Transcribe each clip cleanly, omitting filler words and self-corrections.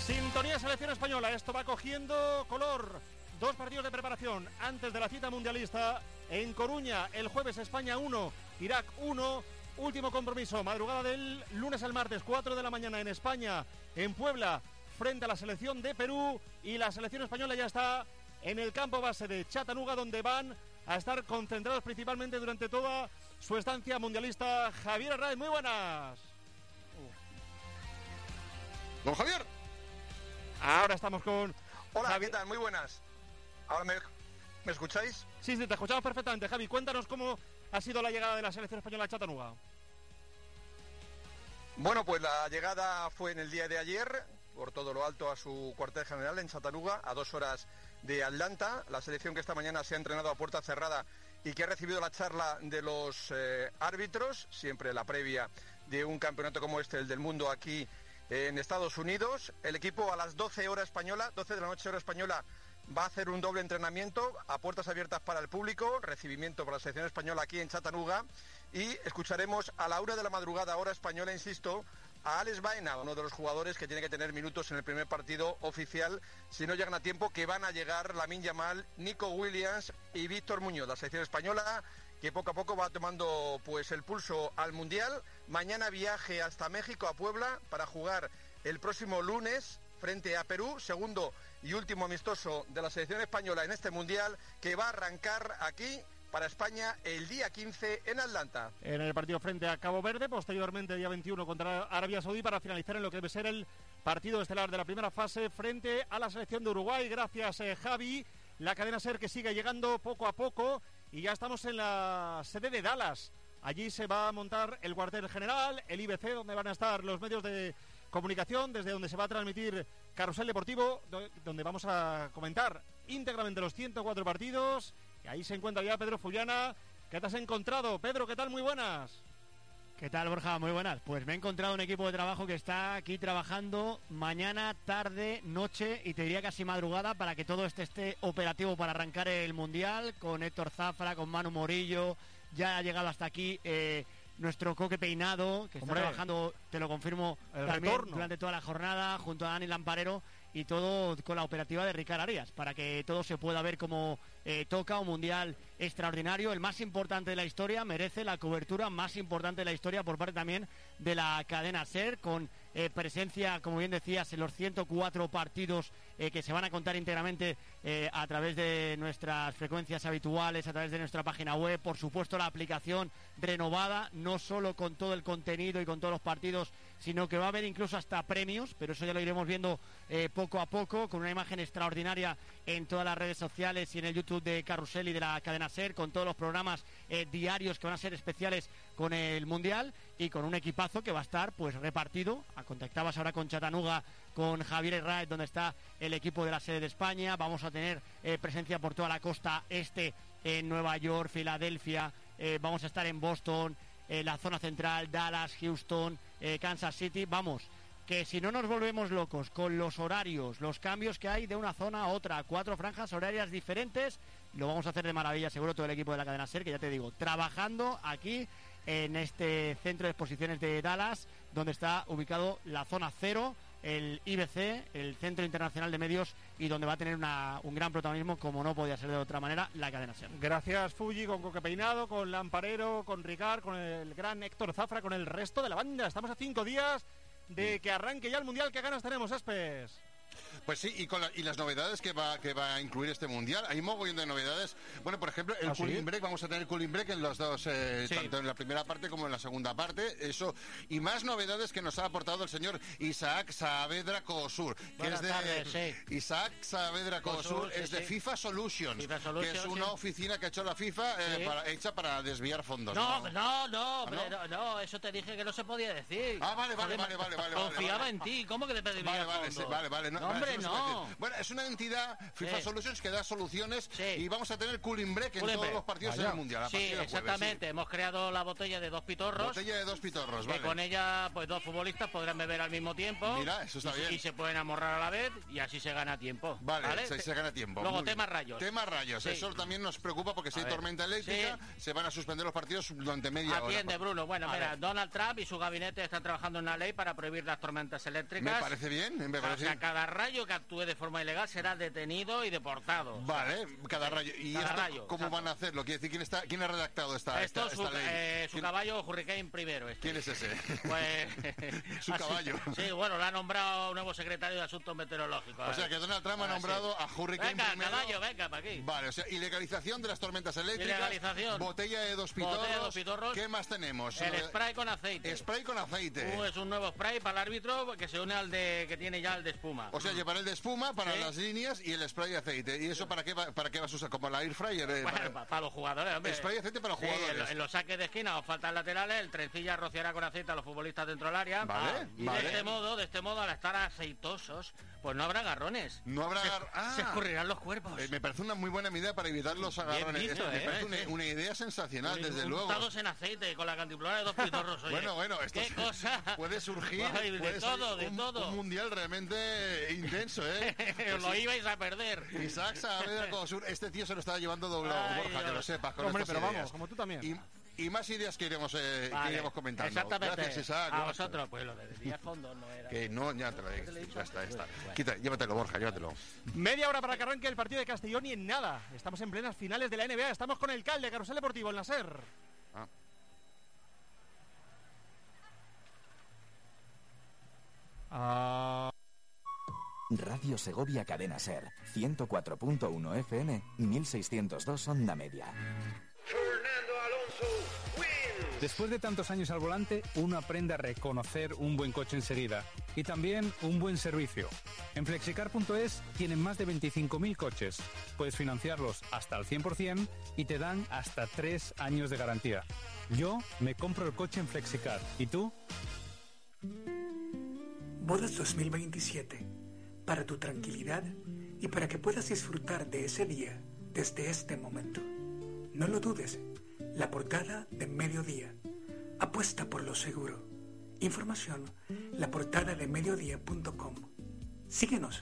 Sintonía Selección Española, esto va cogiendo color. 2 partidos de preparación antes de la cita mundialista en Coruña. El jueves España 1, Irak 1. Último compromiso, madrugada del lunes al martes, 4 de la mañana en España, en Puebla, frente a la selección de Perú. Y la selección española ya está en el campo base de Chattanooga, donde van a estar concentrados principalmente durante toda su estancia mundialista. Javier Arraiz, muy buenas. Don Javier. Ahora estamos con... Hola, ¿qué tal? Muy buenas. ¿Ahora me escucháis? Sí, te escuchamos perfectamente. Javi, cuéntanos cómo ha sido la llegada de la selección española a Chattanooga. Bueno, pues la llegada fue en el día de ayer, por todo lo alto, a su cuartel general en Chattanooga, a 2 horas de Atlanta. La selección que esta mañana se ha entrenado a puerta cerrada y que ha recibido la charla de los árbitros, siempre la previa de un campeonato como este, el del mundo, aquí en Estados Unidos. El equipo a las 12 horas española, 12 de la noche hora española, va a hacer un doble entrenamiento a puertas abiertas para el público, recibimiento para la selección española aquí en Chattanooga, y escucharemos a la 1 de la madrugada hora española, insisto, a Alex Baena, uno de los jugadores que tiene que tener minutos en el primer partido oficial, si no llegan a tiempo, que van a llegar Lamine Yamal, Nico Williams y Víctor Muñoz. La selección española que poco a poco va tomando pues el pulso al Mundial. Mañana viaje hasta México, a Puebla, para jugar el próximo lunes frente a Perú, segundo y último amistoso de la selección española en este Mundial, que va a arrancar aquí para España el día 15 en Atlanta. En el partido frente a Cabo Verde, posteriormente día 21 contra Arabia Saudí, para finalizar en lo que debe ser el partido estelar de la primera fase frente a la selección de Uruguay. Gracias, Javi. La cadena SER que sigue llegando poco a poco y ya estamos en la sede de Dallas. Allí se va a montar el cuartel general, el IBC, donde van a estar los medios de comunicación, desde donde se va a transmitir Carrusel Deportivo, donde vamos a comentar íntegramente los 104 partidos. Y ahí se encuentra ya Pedro Fullana. ¿Qué te has encontrado? Pedro, ¿qué tal? Muy buenas. ¿Qué tal, Borja? Muy buenas. Pues me he encontrado un equipo de trabajo que está aquí trabajando mañana, tarde, noche y te diría casi madrugada para que todo esté operativo para arrancar el Mundial, con Héctor Zafra, con Manu Morillo. Ya ha llegado hasta aquí nuestro Coque Peinado, que está trabajando, te lo confirmo, también durante toda la jornada, junto a Dani Lamparero, y todo con la operativa de Ricard Arias, para que todo se pueda ver como toca. Un Mundial extraordinario, el más importante de la historia, merece la cobertura más importante de la historia por parte también de la cadena SER, con presencia, como bien decías, en los 104 partidos que se van a contar íntegramente a través de nuestras frecuencias habituales, a través de nuestra página web, por supuesto la aplicación renovada, no solo con todo el contenido y con todos los partidos, sino que va a haber incluso hasta premios, pero eso ya lo iremos viendo poco a poco, con una imagen extraordinaria en todas las redes sociales y en el YouTube de Carrusel y de la cadena SER, con todos los programas diarios que van a ser especiales con el Mundial, y con un equipazo que va a estar pues repartido. Contactabas ahora con Chattanooga, con Javier Arraiz, donde está el equipo de la sede de España. Vamos a tener presencia por toda la costa este, en Nueva York, Filadelfia, vamos a estar en Boston, la zona central, Dallas, Houston, Kansas City. Vamos, que si no nos volvemos locos con los horarios, los cambios que hay de una zona a otra, 4 franjas horarias diferentes, lo vamos a hacer de maravilla, seguro, todo el equipo de la cadena SER, que ya te digo, trabajando aquí en este centro de exposiciones de Dallas, donde está ubicado la zona 0, el IBC, el Centro Internacional de Medios, y donde va a tener un gran protagonismo, como no podía ser de otra manera, la cadena SER. Gracias, Fulli, con Coque Peinado, con Lamparero, con Ricard, con el gran Héctor Zafra, con el resto de la banda. Estamos a 5 días de que arranque ya el Mundial. ¿Qué ganas tenemos, Espes? Pues sí, y las novedades que va a incluir este Mundial. Hay mogollón de novedades. Bueno, por ejemplo, el cooling break. Vamos a tener cooling break en los dos, tanto en la primera parte como en la segunda parte. Eso, y más novedades que nos ha aportado el señor Isaac Saavedra Cosur, que es de Isaac Saavedra Cosur, es de FIFA Solutions, que es una oficina que ha hecho la FIFA hecha para desviar fondos. No, eso te dije que no se podía decir. Vale. Confiaba en ti. ¿Cómo que te pedí? Vale. No, hombre, no. Bueno, es una entidad, FIFA Solutions, que da soluciones y vamos a tener cooling break en todos los partidos en el Mundial. Sí, exactamente. Hemos creado la botella de 2 pitorros. Botella de 2 pitorros, vale. Que con ella, pues 2 futbolistas podrán beber al mismo tiempo. Mira, eso está bien. Y se pueden amorrar a la vez y así se gana tiempo. Vale. Se gana tiempo. Luego, temas rayos. Temas rayos. Sí. Eso también nos preocupa porque si hay tormenta eléctrica, se van a suspender los partidos durante media hora. Atiende, Bruno. Bueno, mira, Donald Trump y su gabinete están trabajando en una ley para prohibir las tormentas eléctricas. Me parece bien. O sea, cada rayo que actúe de forma ilegal será detenido y deportado. Vale, cada rayo. ¿Y cada esto rayo, cómo van a hacerlo? Quiere decir, ¿quién ha redactado esta ley? Su caballo Hurricane primero. ¿Quién es ese? Pues... su caballo. Sí, bueno, lo ha nombrado nuevo secretario de Asuntos Meteorológicos. O sea, que Donald Trump ha nombrado a Hurricane venga, primero. Caballo, venga, para aquí. Vale, o sea, ilegalización de las tormentas eléctricas. Ilegalización. Botella de 2 pitorros. ¿Qué más tenemos? El spray con aceite. Spray con aceite. Es un nuevo spray para el árbitro que se une al que tiene ya el de espuma. O sea, llevar el de espuma para las líneas y el spray de aceite. ¿Y eso para qué vas a usar? ¿Como la air fryer? Bueno, para los jugadores, hombre. Spray de aceite para los jugadores. En los saques de esquina o faltas laterales, el trencilla rociará con aceite a los futbolistas dentro del área. Vale. De este modo, al estar aceitosos, pues no habrá agarrones. No habrá agarrones. Se escurrirán los cuerpos. Me parece una muy buena idea para evitar los agarrones. Visto, me parece una idea sensacional, desde luego. Untados en aceite, con la cantimplora de 2 pitorros. Oye. Bueno, esto ¿qué cosa? Puede surgir. De todo. Un mundial realmente intenso, ¿eh? Lo ibais a perder. Isaac Saavedra, este tío se lo estaba llevando doblado, Borja, que lo sepas. Hombre, pero vamos, como tú también. Y más ideas que iremos comentando. Exactamente. Gracias, Isaac. A vosotros, pues lo de 10 fondos no era. Que no, ya te lo digo. Ya está. Llévatelo, Borja, llévatelo. Media hora para que arranque el partido de Castellón y en nada. Estamos en plenas finales de la NBA. Estamos con el CAL de Carrusel Deportivo, el Nasser. Radio Segovia Cadena Ser, 104.1 FM, 1602 Onda Media. Fernando Alonso wins. Después de tantos años al volante, uno aprende a reconocer un buen coche enseguida y también un buen servicio. En Flexicar.es tienen más de 25.000 coches. Puedes financiarlos hasta el 100% y te dan hasta 3 años de garantía. Yo me compro el coche en Flexicar. ¿Y tú? Bodas 2027. Para tu tranquilidad y para que puedas disfrutar de ese día desde este momento. No lo dudes, la portada de Mediodía. Apuesta por lo seguro. Información, laportadadeMediodía.com. Síguenos.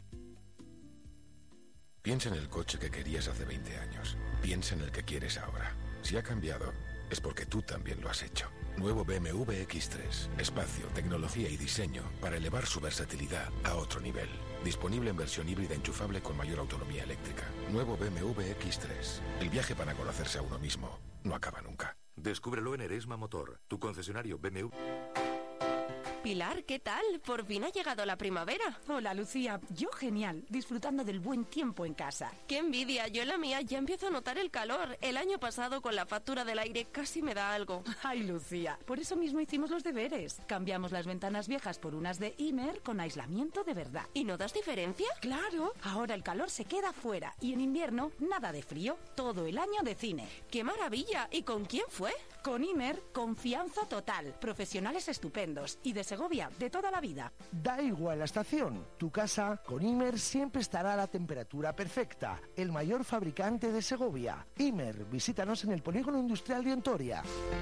Piensa en el coche que querías hace 20 años. Piensa en el que quieres ahora. Si ha cambiado, es porque tú también lo has hecho. Nuevo BMW X3. Espacio, tecnología y diseño para elevar su versatilidad a otro nivel. Disponible en versión híbrida enchufable con mayor autonomía eléctrica. Nuevo BMW X3. El viaje para conocerse a uno mismo no acaba nunca. Descúbrelo en Eresma Motor, tu concesionario BMW. Pilar, ¿qué tal? Por fin ha llegado la primavera. Hola, Lucía. Yo genial, disfrutando del buen tiempo en casa. ¡Qué envidia! Yo en la mía ya empiezo a notar el calor. El año pasado con la factura del aire casi me da algo. Ay, Lucía, por eso mismo hicimos los deberes. Cambiamos las ventanas viejas por unas de Imer con aislamiento de verdad. ¿Y notas diferencia? Claro, ahora el calor se queda fuera y en invierno nada de frío. Todo el año de cine. ¡Qué maravilla! ¿Y con quién fue? Con Imer, confianza total. Profesionales estupendos y de Segovia, de toda la vida. Da igual la estación, tu casa con Imer siempre estará a la temperatura perfecta. El mayor fabricante de Segovia. Imer, visítanos en el Polígono Industrial de Ontoria.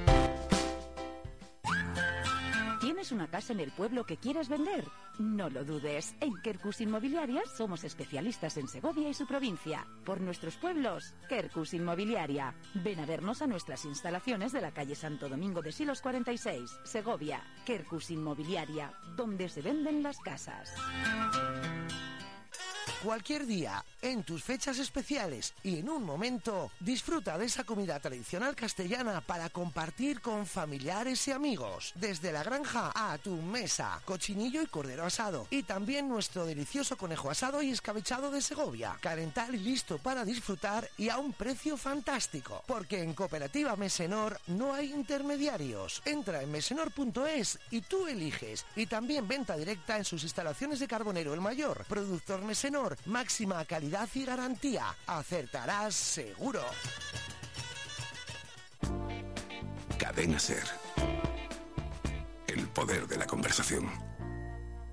¿Tienes una casa en el pueblo que quieres vender? No lo dudes. En Quercus Inmobiliaria somos especialistas en Segovia y su provincia. Por nuestros pueblos, Quercus Inmobiliaria. Ven a vernos a nuestras instalaciones de la calle Santo Domingo de Silos 46, Segovia. Quercus Inmobiliaria, donde se venden las casas. Cualquier día, en tus fechas especiales y en un momento, disfruta de esa comida tradicional castellana para compartir con familiares y amigos. Desde la granja a tu mesa, cochinillo y cordero asado. Y también nuestro delicioso conejo asado y escabechado de Segovia. Calentar y listo para disfrutar y a un precio fantástico. Porque en Cooperativa Mesenor no hay intermediarios. Entra en mesenor.es y tú eliges. Y también venta directa en sus instalaciones de Carbonero el Mayor. Productor Mesenor. Máxima calidad y garantía. Acertarás seguro. Cadena Ser. El poder de la conversación.